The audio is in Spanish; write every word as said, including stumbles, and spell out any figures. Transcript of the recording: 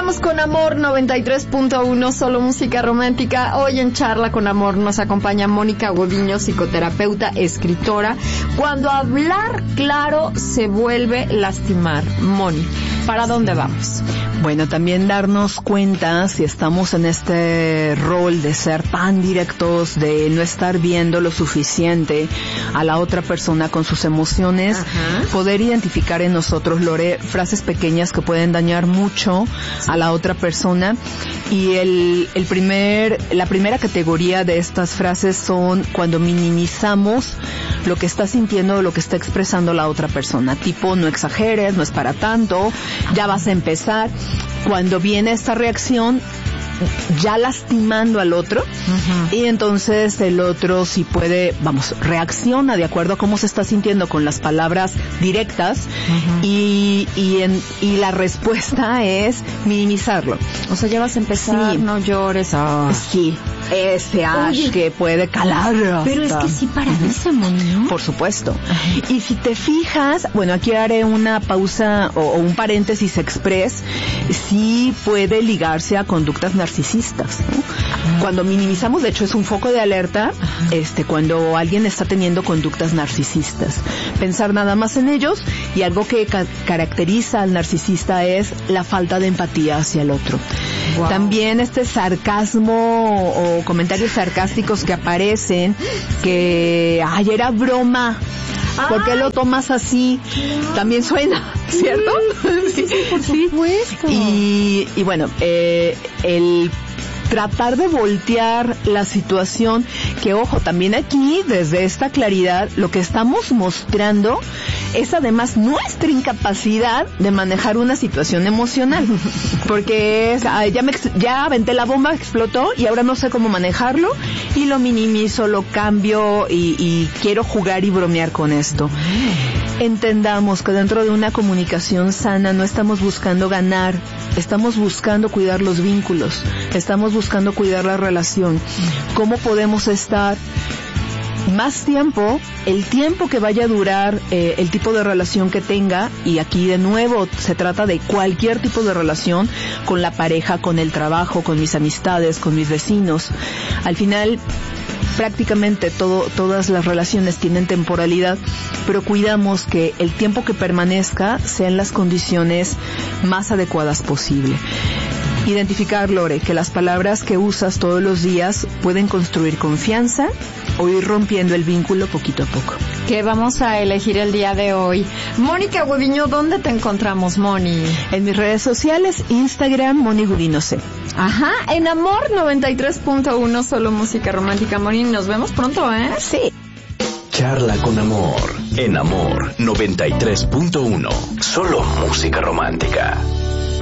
Continuamos con Amor noventa y tres punto uno, solo música romántica. Hoy en Charla con Amor nos acompaña Mónica Gudiño, psicoterapeuta, escritora. Cuando hablar claro se vuelve lastimar. Moni, ¿para dónde vamos? Bueno, también darnos cuenta si estamos en este rol de ser tan directos, de no estar viendo lo suficiente a la otra persona con sus emociones. Ajá. Poder identificar en nosotros, Lore, frases pequeñas que pueden dañar mucho a la otra persona. Y el, el primer, la primera categoría de estas frases son cuando minimizamos lo que está sintiendo o lo que está expresando la otra persona. Tipo, no exageres, no es para tanto, ya vas a empezar. Cuando viene esta reacción, ya lastimando al otro, uh-huh. y entonces el otro si puede, vamos, reacciona de acuerdo a cómo se está sintiendo con las palabras directas, uh-huh. y y, en, y la respuesta es minimizarlo. O sea, ya vas a empezar, sí. No llores. Oh. Sí, ese ash que puede calar. Pero hasta... es que sí paraliza, ¿no? Por supuesto. Uh-huh. Y si te fijas, bueno, aquí haré una pausa o, o un paréntesis express, sí puede ligarse a conductas narcisistas, ¿no? Uh-huh. Cuando minimizamos, de hecho es un foco de alerta, uh-huh. este, cuando alguien está teniendo conductas narcisistas. Pensar nada más en ellos, y algo que ca- caracteriza al narcisista es la falta de empatía hacia el otro. Wow. También este sarcasmo o comentarios sarcásticos que aparecen, que, ay, era broma, ¿por qué lo tomas así? También suena, ¿cierto? Sí, sí, por supuesto. Y, y bueno, eh, el tratar de voltear la situación, que ojo, también aquí, desde esta claridad, lo que estamos mostrando es además nuestra incapacidad de manejar una situación emocional, porque es, ay, ya me, ya aventé la bomba, explotó, y ahora no sé cómo manejarlo, y lo minimizo, lo cambio, y, y quiero jugar y bromear con esto. Entendamos que dentro de una comunicación sana no estamos buscando ganar, estamos buscando cuidar los vínculos, estamos buscando cuidar la relación. ¿Cómo podemos estar más tiempo, el tiempo que vaya a durar eh, el tipo de relación que tenga? Y aquí de nuevo se trata de cualquier tipo de relación, con la pareja, con el trabajo, con mis amistades, con mis vecinos. Al final, prácticamente todo, todas las relaciones tienen temporalidad, pero cuidamos que el tiempo que permanezca sean las condiciones más adecuadas posible. Identificar, Lore, que las palabras que usas todos los días pueden construir confianza o ir rompiendo el vínculo poquito a poco. ¿Qué vamos a elegir el día de hoy? Mónica Gudiño, ¿dónde te encontramos, Moni? En mis redes sociales, Instagram, Moni Gudiño C. Ajá, en Amor noventa y tres punto uno, solo música romántica. Moni, nos vemos pronto, ¿eh? Sí. Charla con Amor, en Amor noventa y tres punto uno, solo música romántica.